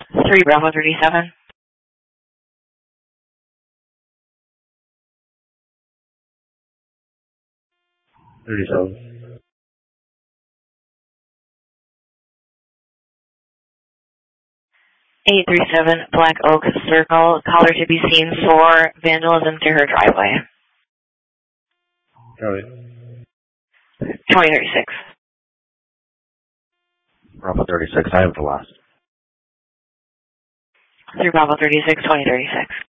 3 Bravo 37. 37. 837 Black Oak Circle. Caller to be seen for vandalism to her driveway. Copy. 2036. Bravo 36, I have the last. 3 Bravo 36, 2036.